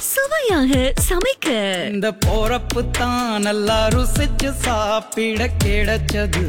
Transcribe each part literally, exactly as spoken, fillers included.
சுவையாக சமைக்க இந்த போறப்பு தான் நல்லா ருசிச்சு சாப்பிட கிடைச்சது.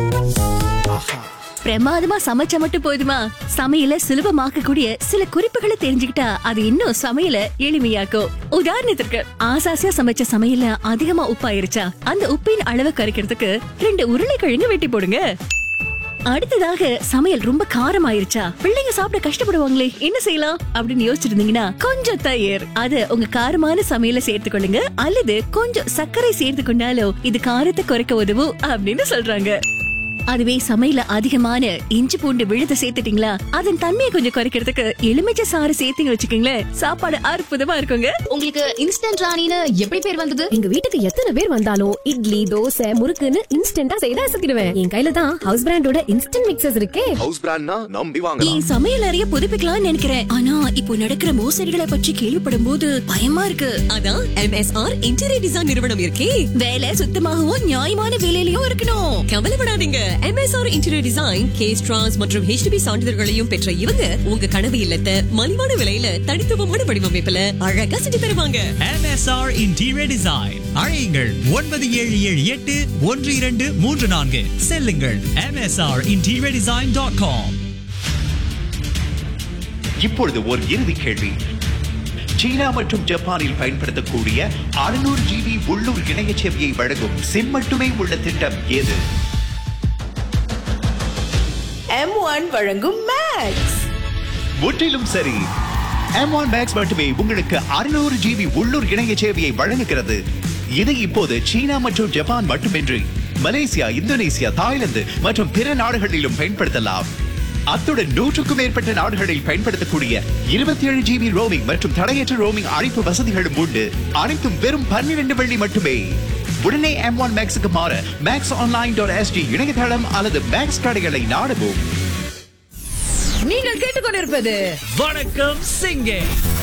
பிரமாதமா சமைச்சா மட்டும் போதுமா? சமையல சுலபமாக்க கூடிய சில குறிப்புகளை தெரிஞ்சுக்கிட்டா அது இன்னும் சமையல எளிமையாக்கும். உதாரணத்திற்கு, ஆசாசியா சமைச்ச சமையல அதிகமா உப்பாயிருச்சா அந்த உப்பின் அளவை குறைக்கிறதுக்கு ரெண்டு உருளைக்கிழங்கு வெட்டி போடுங்க. அடுத்ததாக, சமையல் ரொம்ப காரம் ஆயிருச்சா, பிள்ளைங்க சாப்பிட கஷ்டப்படுவாங்களே, என்ன செய்யலாம் அப்படின்னு யோசிச்சிருந்தீங்கன்னா கொஞ்சம் தயிர் அது உங்க காரமான சமையல சேர்த்து கொள்ளுங்க. அல்லது கொஞ்சம் சர்க்கரை சேர்த்து கொண்டாலோ இது காரத்தை குறைக்க உதவும் அப்படின்னு சொல்றாங்க. அதுவே சமையல அதிகமான இஞ்சி பூண்டு விழுத சேர்த்துட்டீங்களா, அதன் தன்மையை கொஞ்சம் குறைக்கிறதுக்கு எலுமிச்சை சாறு சேர்த்தீங்க வச்சுக்கீங்களேன், சாப்பாடு அற்புதமா இருக்குங்க. உங்களுக்கு இன்ஸ்டன்ட் ராணின்னு எப்படி பேர் வந்தது? எங்க வீட்டுக்கு எத்தனை பேர் வந்தாலும் இட்லி தோசை முறுக்குன்னு இன்ஸ்டன்டா செய்து அசத்திடுவேன். என் கையில தான் ஹவுஸ் பிராண்டோட இன்ஸ்டன்ட் மிக்சர்ஸ் இருக்கே. ஹவுஸ் பிராண்ட்னா நம்பி வாங்கலாம். என் சமையல் அறைய புதுப்பிக்கலாம்னு நினைக்கிறேன். ஆனா இப்போ நடக்கிற மோசடிகளை பற்றி கேள்விப்படும் போது பயமா இருக்கு. அதான் M S R interior design நிறுவனம் இருக்கே. வேலை சுத்தமாகவும் நியாயமான விலையிலயும் இருக்கணும். கவலைப்படாதீங்க. M S R interior design, case trans மற்றும் H D B சான்றிதழ்களையும் பெற்ற இவங்க உங்க கனவு இல்லத்தை மலிவான விலையில தனித்துவமான வடிவமைப்புல அழகா செஞ்சு தருவாங்க. M S R Interior Design. அழையுங்கள் ஒன்பது ஏழு ஏழு எட்டு ஒன்று இரண்டு மூன்று நான்கு. செல்லுங்கள் M S R interior design dot com. இப்பொழுது ஒரு இறுதி கேள்வி. சீனா மற்றும் ஜப்பானில் பயன்படுத்தக்கூடிய அறுநூறு ஜிபி உள்ளூர் இணைய சேவையை வழங்கும் சிம் மட்டுமே உள்ள திட்டம் எது? எம் ஒன் வழங்கும் மேக்ஸ். முற்றிலும் சரி. எம் ஒன் மேக்ஸ் மட்டுமே உங்களுக்கு அறுநூறு ஜிபி உள்ளூர் இணைய சேவையை வழங்குகிறது. இது இப்போது சீனா மற்றும் ஜப்பான் மட்டுமின்றி மலேசியா, இந்தோனேசியா, தாய்லாந்து மற்றும் பிற நாடுகளிலும் பயன்படுத்தலாம். அத்துடன் நூற்றுக்கும் மேற்பட்ட நாடுகளில் பயன்படுத்தக்கூடிய இருபத்தி ஏழு ஜிபி ரோமிங் மற்றும் தடையற்ற ரோமிங் அழைப்பு வசதிகளும் உண்டு. அனைத்தும் வெறும் பன்னிரண்டு வெள்ளி மட்டுமே. உடனே எம் ஒன் மேக்ஸுக்கு மாற மேக்ஸ் ஆன்லைன் டாட் எஸ்டி இணையதளம் அல்லது மேக்ஸ் கடைகளை நாடவும். நீங்கள் கேட்டுக்கொண்டிருப்பது வணக்கம் சிங்கே.